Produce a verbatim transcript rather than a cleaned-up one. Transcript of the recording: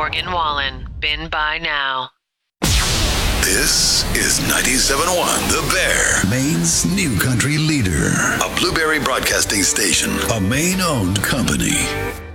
Morgan Wallen. Been by now. This is ninety-seven point one The Bear, Maine's new country leader. A Blueberry Broadcasting Station, a Maine-owned company.